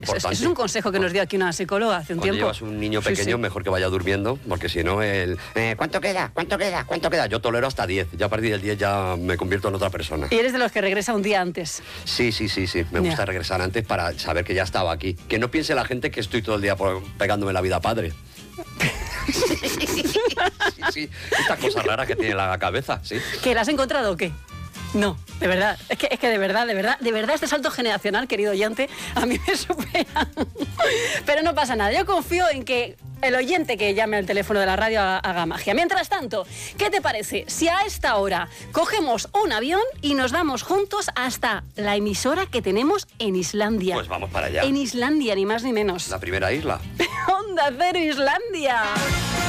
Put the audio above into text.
importante. Es un consejo que nos dio aquí una psicóloga hace un Cuando tiempo. llevas un niño pequeño, mejor que vaya durmiendo, porque si no, ¿cuánto queda? ¿Cuánto queda? ¿Cuánto queda? Yo tolero hasta 10. Ya a partir del 10 ya me convierto en otra persona. Y eres de los que regresa un día antes. Sí. Me gusta regresar antes para saber que ya estaba aquí. Que no piense la gente que estoy todo el día pegándome la vida padre. Sí. Esta cosa rara que tiene la cabeza, sí. ¿Que la has encontrado o qué? No, de verdad. Es que de verdad, este salto generacional, querido oyente, a mí me supera. Pero no pasa nada. Yo confío en que el oyente que llame al teléfono de la radio haga magia. Mientras tanto, ¿qué te parece si a esta hora cogemos un avión y nos vamos juntos hasta la emisora que tenemos en Islandia? Pues vamos para allá. En Islandia, ni más ni menos. La primera isla. Onda Cero Islandia.